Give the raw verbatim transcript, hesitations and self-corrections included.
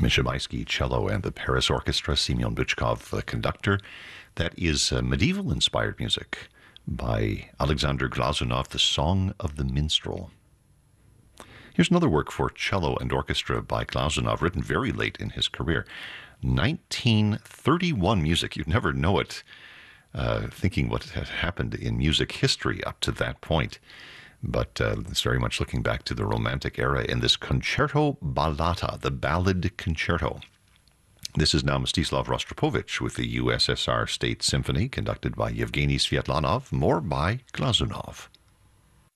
Mishabaisky cello and the Paris Orchestra, Semyon Bychkov the conductor. That is uh, medieval-inspired music by Alexander Glazunov, The Song of the Minstrel. Here's another work for cello and orchestra by Glazunov, written very late in his career. nineteen thirty-one music. You'd never know it, uh, thinking what had happened in music history up to that point. But uh, it's very much looking back to the Romantic era in this Concerto Ballata, the Ballad Concerto. This is now Mstislav Rostropovich with the U S S R State Symphony, conducted by Yevgeny Svetlanov, more by Glazunov.